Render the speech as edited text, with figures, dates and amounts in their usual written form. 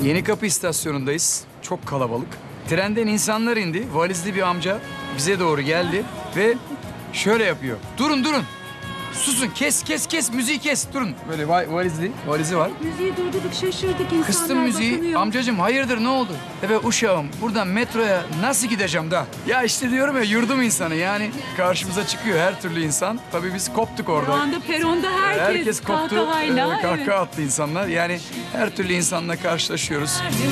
Yenikapı istasyonundayız. Çok kalabalık. Trenden insanlar indi. Valizli bir amca bize doğru geldi ve şöyle yapıyor. Durun durun. Susun, kes müziği kes. Durun. Böyle valizi var. Müziği durdurduk, şaşırdık, insanlar Kıstım müziği. bakınıyor. Amcacığım hayırdır ne oldu? Evet uşağım buradan metroya nasıl gideceğim da? Ya işte diyorum ya yurdum insanı yani karşımıza çıkıyor her türlü insan. Tabii biz koptuk Şu orada. anda peronda herkes Herkes koptu. kahkahayla. Kahkaha attı insanlar. Yani her türlü insanla karşılaşıyoruz.